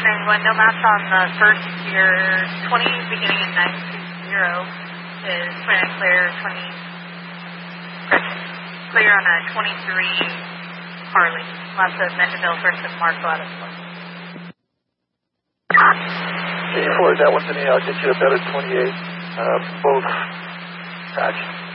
morning. Window maps on the first year, 20 beginning in 920 is clear and clear, 20, clear on a 23 Harley. Lots of Mandeville versus Marco out of play. Okay, forward that one to me. I'll get you a better 28. Both patch.